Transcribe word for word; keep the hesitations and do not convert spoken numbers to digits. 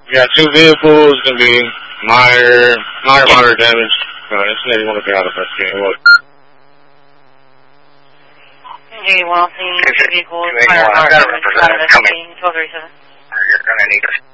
We got two vehicles, gonna be minor, minor, minor damage. Uh, it's maybe one of the other investigating. What? Okay, well, seeing two vehicles, minor, minor damage, out of investigating, twelve thirty-seven. You're gonna need